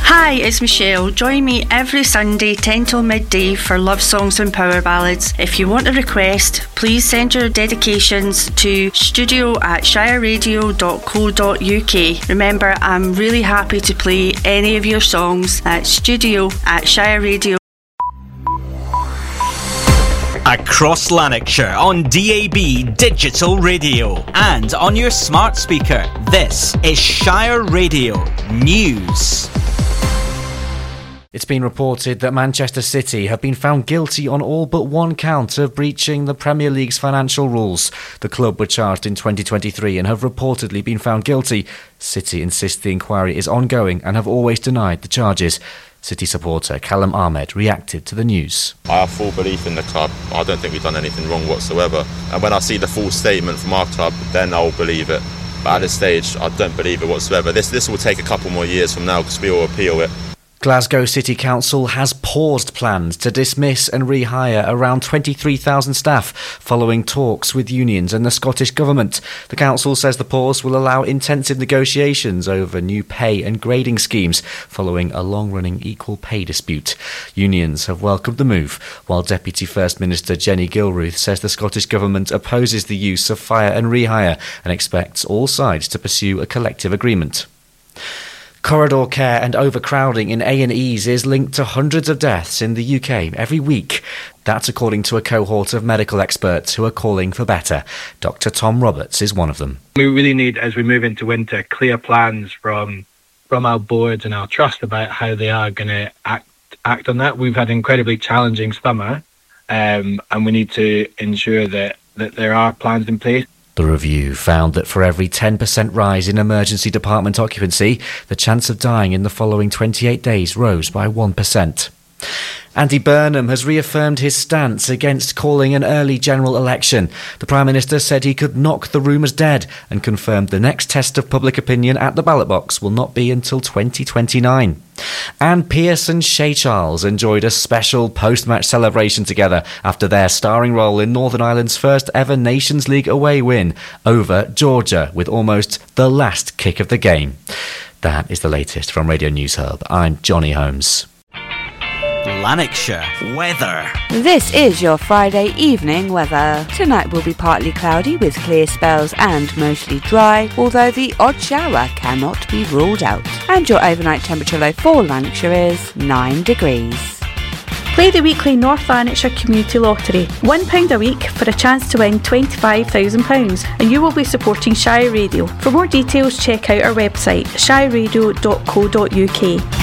Hi, it's Michelle. Join me every Sunday 10 till midday for love songs and power ballads. If you want a request, please send your dedications to studio@shireradio.co.uk. Remember, I'm really happy to play any of your songs at studio@shireradio. Across Lanarkshire on DAB Digital Radio and on your smart speaker. This is Shire Radio News. It's been reported that Manchester City have been found guilty on all but one count of breaching the Premier League's financial rules. The club were charged in 2023 and have reportedly been found guilty. City insist the inquiry is ongoing and have always denied the charges. City supporter Callum Ahmed reacted to the news. I have full belief in the club. I don't think we've done anything wrong whatsoever. And when I see the full statement from our club, then I'll believe it. But at this stage, I don't believe it whatsoever. This will take a couple more years from now because we will appeal it. Glasgow City Council has paused plans to dismiss and rehire around 23,000 staff following talks with unions and the Scottish Government. The council says the pause will allow intensive negotiations over new pay and grading schemes following a long-running equal pay dispute. Unions have welcomed the move, while Deputy First Minister Jenny Gilruth says the Scottish Government opposes the use of fire and rehire and expects all sides to pursue a collective agreement. Corridor care and overcrowding in A&Es is linked to hundreds of deaths in the UK every week. That's according to a cohort of medical experts who are calling for better. Dr. Tom Roberts is one of them. We really need, as we move into winter, clear plans from our boards and our trust about how they are going to act on that. We've had an incredibly challenging summer, and we need to ensure that there are plans in place. The review found that for every 10% rise in emergency department occupancy, the chance of dying in the following 28 days rose by 1%. Andy Burnham has reaffirmed his stance against calling an early general election. The Prime Minister said he could knock the rumours dead and confirmed the next test of public opinion at the ballot box will not be until 2029. Anne Pearce and Shay Charles enjoyed a special post-match celebration together after their starring role in Northern Ireland's first ever Nations League away win over Georgia with almost the last kick of the game. That is the latest from Radio News Hub. I'm Johnny Holmes. Lanarkshire weather. This is your Friday evening weather. Tonight will be partly cloudy with clear spells and mostly dry, although the odd shower cannot be ruled out. And your overnight temperature low for Lanarkshire is 9 degrees. Play the weekly North Lanarkshire Community Lottery. £1 a week for a chance to win £25,000 and you will be supporting Shire Radio. For more details, check out our website shireradio.co.uk.